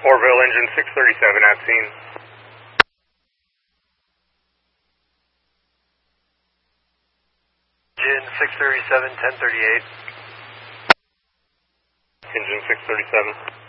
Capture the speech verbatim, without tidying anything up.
Orville, engine six thirty-seven at scene. Engine six thirty-seven, ten thirty-eight. Engine six thirty-seven.